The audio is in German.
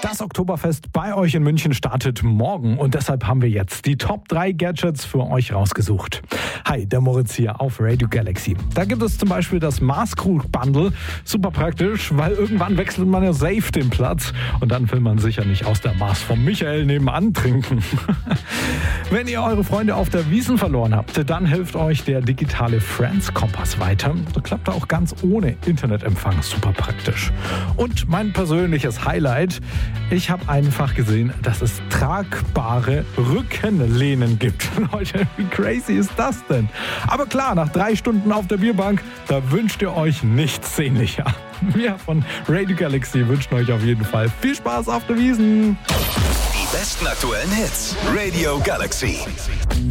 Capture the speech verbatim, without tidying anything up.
Das Oktoberfest bei euch in München startet morgen und deshalb haben wir jetzt die Top drei Gadgets für euch rausgesucht. Hi, der Moritz hier auf Radio Galaxy. Da gibt es zum Beispiel das Maßkrug-Bundle. Super praktisch, weil irgendwann wechselt man ja safe den Platz und dann will man sicher nicht aus der Maß vom Michael nebenan trinken. Wenn ihr eure Freunde auf der Wiesn verloren habt, dann hilft euch der digitale Friends-Kompass weiter. Das klappt auch ganz ohne Internetempfang. Super praktisch. Und mein persönliches Highlight: Ich habe einfach gesehen, dass es tragbare Rückenlehnen gibt. Leute, wie crazy ist das denn? Aber klar, nach drei Stunden auf der Bierbank, da wünscht ihr euch nichts sehnlicher. Wir von Radio Galaxy wünschen euch auf jeden Fall viel Spaß auf der Wiesn. Die besten aktuellen Hits. Radio Galaxy.